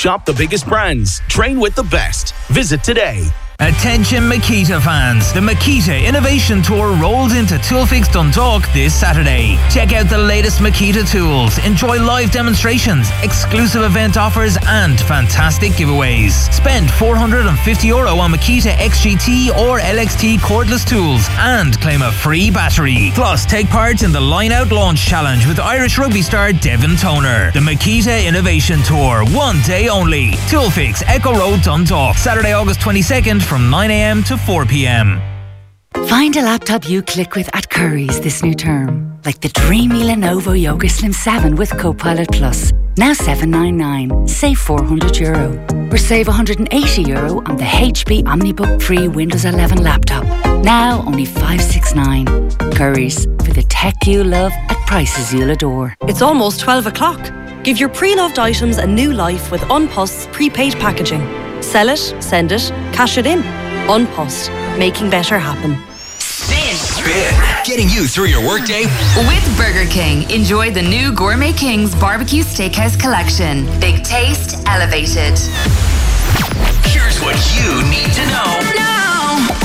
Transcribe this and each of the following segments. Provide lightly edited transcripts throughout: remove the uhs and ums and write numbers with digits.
Shop the biggest brands. Train with the best. Visit today. Attention Makita fans, the Makita Innovation Tour rolls into Toolfix Dundalk this Saturday. Check out the latest Makita tools, enjoy live demonstrations, exclusive event offers and fantastic giveaways. Spend €450 on Makita XGT or LXT cordless tools and claim a free battery. Plus, take part in the Line Out Launch Challenge with Irish rugby star Devin Toner. The Makita Innovation Tour, one day only. Toolfix, Echo Road, Dundalk. Saturday, August 22nd from 9 a.m. to 4 p.m. Find a laptop you click with at Currys this new term. Like the dreamy Lenovo Yoga Slim 7 with Copilot Plus. Now $799. Save €400. Or save €180 on the HP OmniBook Free Windows 11 laptop. Now only $569. Currys, for the tech you love at prices you'll adore. It's almost 12 o'clock. Give your pre-loved items a new life with Unpost's prepaid packaging. Sell it, send it, cash it in. Unpost, making better happen. Spin. Getting you through your workday. With Burger King, enjoy the new Gourmet King's Barbecue Steakhouse Collection. Big taste, elevated. Here's what you need to know. Now.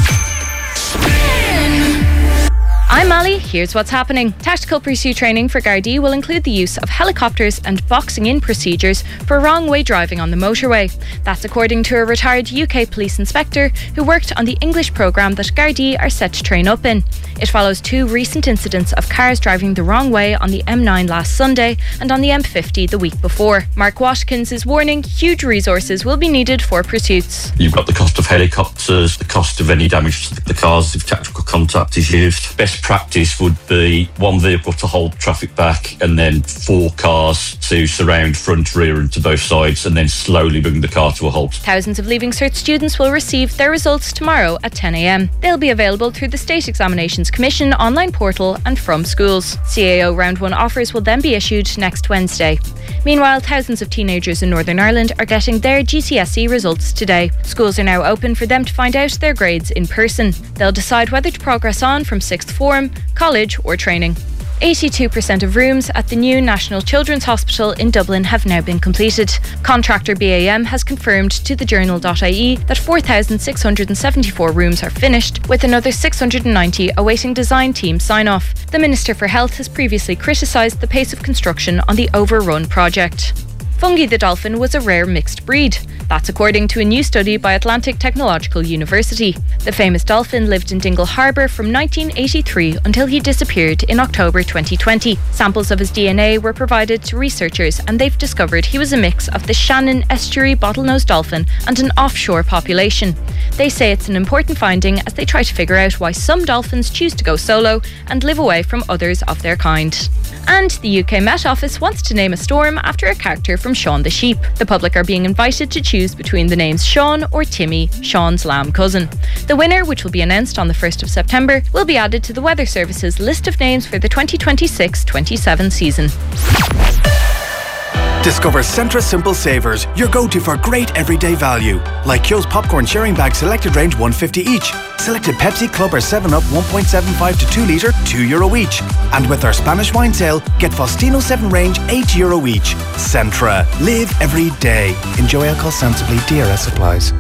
Spin. I'm Molly, here's what's happening. Tactical pursuit training for Gardaí will include the use of helicopters and boxing in procedures for wrong way driving on the motorway. That's according to a retired UK police inspector who worked on the English programme that Gardaí are set to train up in. It follows two recent incidents of cars driving the wrong way on the M9 last Sunday and on the M50 the week before. Mark Watkins is warning huge resources will be needed for pursuits. You've got the cost of helicopters, the cost of any damage to the cars if tactical contact is used. Best practice would be one vehicle to hold traffic back and then 4 cars to surround front, rear and to both sides and then slowly bring the car to a halt. Thousands of Leaving Cert students will receive their results tomorrow at 10 a.m. They'll be available through the State Examinations Commission online portal and from schools. CAO Round 1 offers will then be issued next Wednesday. Meanwhile, thousands of teenagers in Northern Ireland are getting their GCSE results today. Schools are now open for them to find out their grades in person. They'll decide whether to progress on from sixth form, college or training. 82% of rooms at the new National Children's Hospital in Dublin have now been completed. Contractor BAM has confirmed to the Journal.ie that 4,674 rooms are finished, with another 690 awaiting design team sign-off. The Minister for Health has previously criticised the pace of construction on the overrun project. Fungi the dolphin was a rare mixed breed. That's according to a new study by Atlantic Technological University. The famous dolphin lived in Dingle Harbour from 1983 until he disappeared in October 2020. Samples of his DNA were provided to researchers and they've discovered he was a mix of the Shannon estuary bottlenose dolphin and an offshore population. They say it's an important finding as they try to figure out why some dolphins choose to go solo and live away from others of their kind. And the UK Met Office wants to name a storm after a character from Shaun the Sheep. The public are being invited to choose between the names Shaun or Timmy, Shaun's lamb cousin. The winner, which will be announced on the 1st of September, will be added to the Weather Service's list of names for the 2026-27 season. Discover Centra Simple Savers, your go-to for great everyday value. Like Kyo's popcorn sharing bag selected range $1.50 each. Selected Pepsi, Club or 7up 1.75 to 2 litre, €2 each. And with our Spanish wine sale, get Faustino 7 range €8 each. Centra. Live every day. Enjoy alcohol sensibly. DRS applies.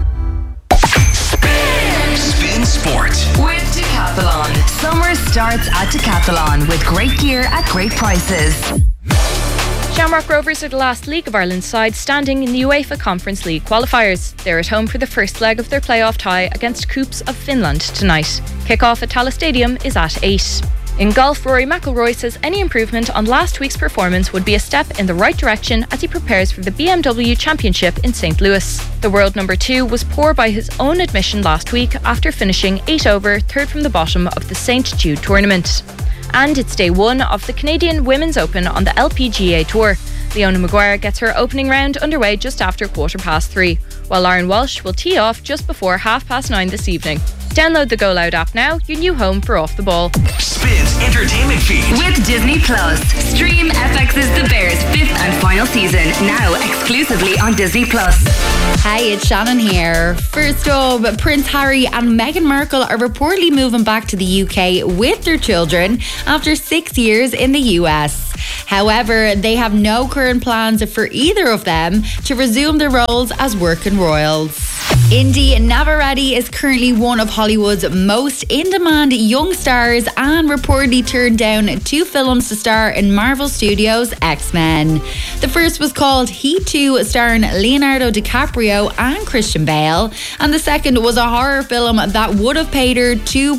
Spin Sport with Decathlon. Summer starts at Decathlon with great gear at great prices. Shamrock Rovers are the last League of Ireland side standing in the UEFA Conference League qualifiers. They're at home for the first leg of their playoff tie against Coups of Finland tonight. Kick-off at Tallaght Stadium is at 8. In golf, Rory McIlroy says any improvement on last week's performance would be a step in the right direction as he prepares for the BMW Championship in St. Louis. The world number 2 was poor by his own admission last week after finishing 8 over, third from the bottom of the St. Jude tournament. And it's day 1 of the Canadian Women's Open on the LPGA Tour. Leona Maguire gets her opening round underway just after 3:15, while Lauren Walsh will tee off just before 9:30 this evening. Download the Go Loud app now, your new home for Off the Ball. Spins Entertainment Feed. With Disney Plus. Stream FX's The Bears 5th and final season, now exclusively on Disney Plus. Hey, it's Shannon here. First up, Prince Harry and Meghan Markle are reportedly moving back to the UK with their children after 6 years in the US. However, they have no current plans for either of them to resume their roles as working royals. Indy Navarrete is currently one of Hollywood's most in-demand young stars and reportedly turned down 2 films to star in Marvel Studios' X-Men. The first was called Heat 2, starring Leonardo DiCaprio and Christian Bale, and the second was a horror film that would have paid her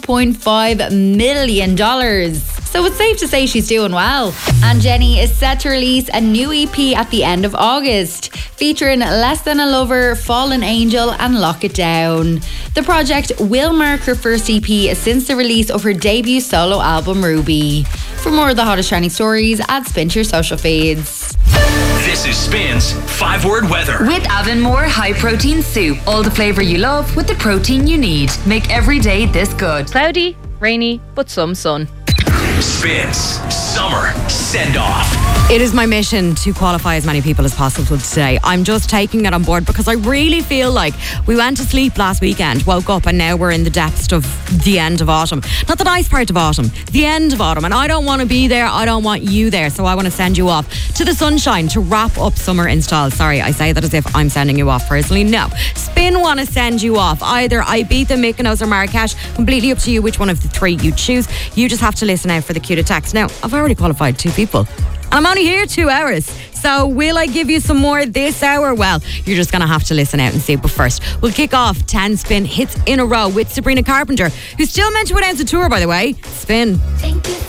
$2.5 million. So it's safe to say she's doing well. And Jenny is set to release a new EP at the end of August, featuring Less Than a Lover, Fallen Angel and Lock It Down. The project will mark her first EP since the release of her debut solo album, Ruby. For more of the hottest trending stories, add Spin to your social feeds. This is Spin's 5-word weather. With Avonmore High Protein Soup. All the flavour you love with the protein you need. Make every day this good. Cloudy, rainy, but some sun. Spins Summer Send-Off. It is my mission to qualify as many people as possible today. I'm just taking it on board because I really feel like we went to sleep last weekend, woke up, and now we're in the depths of the end of autumn. Not the nice part of autumn, the end of autumn. And I don't want to be there. I don't want you there. So I want to send you off to the sunshine to wrap up summer in style. Sorry, I say that as if I'm sending you off personally. No. Spin want to send you off. Either Ibiza, Mykonos or Marrakesh. Completely up to you which one of the 3 you choose. You just have to listen out for the cue to text. Now, I've already qualified 2 people. And I'm only here 2 hours. So will I give you some more this hour? Well, you're just going to have to listen out and see. But first, we'll kick off 10 Spin hits in a row with Sabrina Carpenter, who's still meant to announce a tour, by the way. Spin. Thank you.